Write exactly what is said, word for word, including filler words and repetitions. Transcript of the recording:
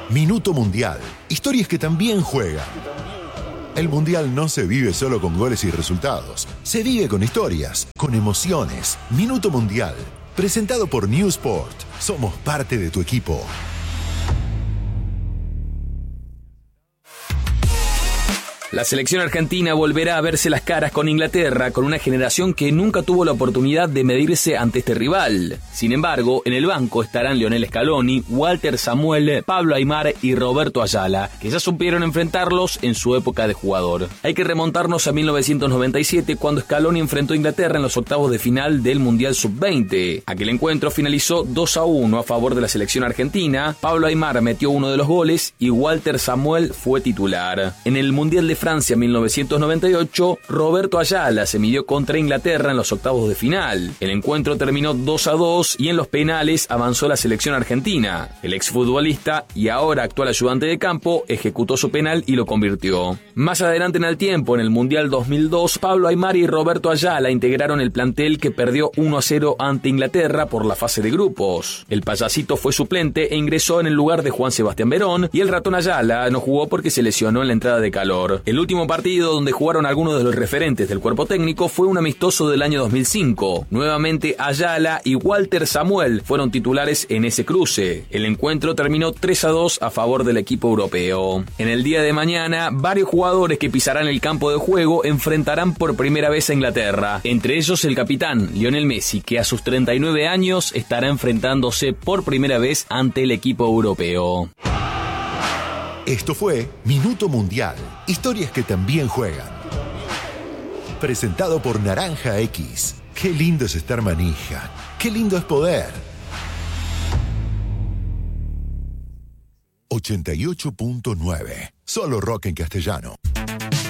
Minuto Mundial. Historias que también juegan. El Mundial no se vive solo con goles y resultados. Se vive con historias, con emociones. Minuto Mundial. Presentado por New Sport. Somos parte de tu equipo. La selección argentina volverá a verse las caras con Inglaterra, con una generación que nunca tuvo la oportunidad de medirse ante este rival. Sin embargo, en el banco estarán Lionel Scaloni, Walter Samuel, Pablo Aimar y Roberto Ayala, que ya supieron enfrentarlos en su época de jugador. Hay que remontarnos a mil novecientos noventa y siete, cuando Scaloni enfrentó a Inglaterra en los octavos de final del Mundial sub veinte. Aquel encuentro finalizó dos a uno a favor de la selección argentina. Pablo Aimar metió uno de los goles y Walter Samuel fue titular. En el Mundial de Francia mil novecientos noventa y ocho, Roberto Ayala se midió contra Inglaterra en los octavos de final. El encuentro terminó dos a dos y en los penales avanzó la selección argentina. El exfutbolista y ahora actual ayudante de campo ejecutó su penal y lo convirtió. Más adelante en el tiempo, en el Mundial dos mil dos, Pablo Aimar y Roberto Ayala integraron el plantel que perdió uno a cero ante Inglaterra por la fase de grupos. El payasito fue suplente e ingresó en el lugar de Juan Sebastián Verón, y el ratón Ayala no jugó porque se lesionó en la entrada de calor. El último partido donde jugaron algunos de los referentes del cuerpo técnico fue un amistoso del año dos mil cinco. Nuevamente Ayala y Walter Samuel fueron titulares en ese cruce. El encuentro terminó tres a dos a favor del equipo europeo. En el día de mañana, varios jugadores que pisarán el campo de juego enfrentarán por primera vez a Inglaterra. Entre ellos el capitán Lionel Messi, que a sus treinta y nueve años estará enfrentándose por primera vez ante el equipo europeo. Esto fue Minuto Mundial. Historias que también juegan. Presentado por Naranja X. Qué lindo es estar manija. Qué lindo es poder. ochenta y ocho punto nueve. Solo rock en castellano.